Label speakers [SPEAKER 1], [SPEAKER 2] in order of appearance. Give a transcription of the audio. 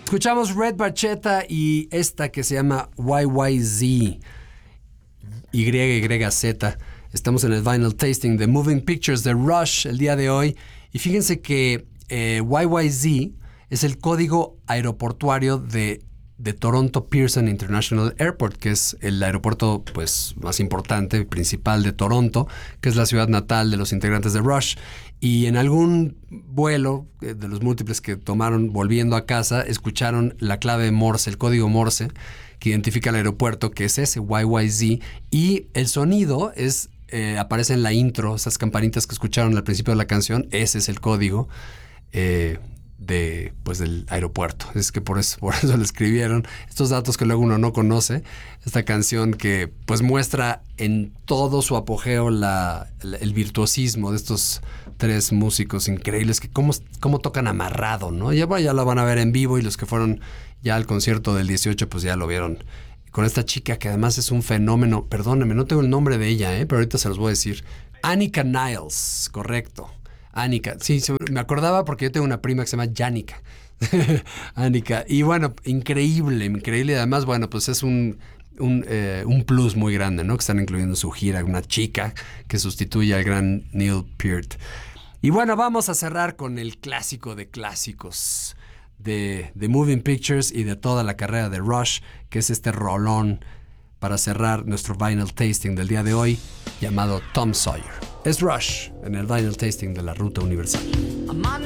[SPEAKER 1] Escuchamos Red Barchetta y esta que se llama YYZ. YYZ. Estamos en el Vinyl Tasting de Moving Pictures de Rush el día de hoy. Y fíjense que YYZ es el código aeroportuario de Toronto Pearson International Airport, que es el aeropuerto pues, más importante, principal de Toronto, que es la ciudad natal de los integrantes de Rush. Y en algún vuelo de los múltiples que tomaron volviendo a casa, escucharon la clave Morse, el código Morse, que identifica el aeropuerto, que es ese YYZ. Y el sonido es aparece en la intro, esas campanitas que escucharon al principio de la canción, ese es el código del aeropuerto. Es que por eso lo escribieron. Estos datos que luego uno no conoce. Esta canción que pues muestra en todo su apogeo el virtuosismo de estos tres músicos increíbles que cómo tocan amarrado, ¿no? Ya la van a ver en vivo y los que fueron ya al concierto del 18 pues ya lo vieron. Con esta chica que además es un fenómeno. Perdónenme, no tengo el nombre de ella, pero ahorita se los voy a decir. Annika Niles, correcto. Annika, sí, me acordaba porque yo tengo una prima que se llama Janica. Annika. Y bueno, increíble. Además, bueno, pues es un plus muy grande, ¿no? Que están incluyendo su gira, una chica que sustituye al gran Neil Peart. Y bueno, vamos a cerrar con el clásico de clásicos de Moving Pictures y de toda la carrera de Rush, que es este rolón para cerrar nuestro Vinyl Tasting del día de hoy, llamado Tom Sawyer. Es Rush en el Vinyl Tasting de la Ruta Universal.
[SPEAKER 2] I'm on